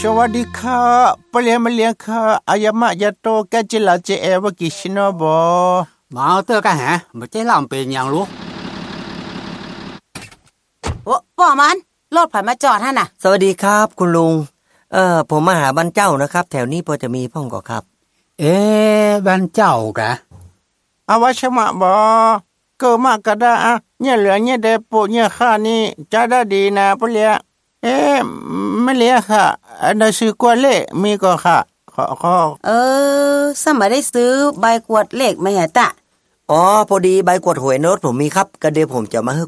วัสดีค่ะปะเลียมาเลียค่ะอายามะยะโตแกจิลาเจเอวกิชิโนบอมาเตอร์กันฮะไม่ใช่ลำเป็นอย่างรู้โอ้ป้อมันรถผ่านมาจอดฮะน่ะสวัสดีครับคุณลุงผมมาหาบ้านเจ้านะครับแถวนี้พอจะมีพ่องก็ครับบ้านเจ้ากะอาวาชมะบอเกิมากะดาเนี่ยเหลือเนี่ยเดปุเนี่ยข้านี่จะได้ดีนะปะเลียไม่เลียค่ะอันนั้นซื้อกว่าเล่มีก็ค่ะขอสมัยได้ซื้อใบกวดเลขมาเหรอตะอ๋อพอดีใบกวดหวยในรถผมมีครับก็เดี๋ยวผมจะมาให้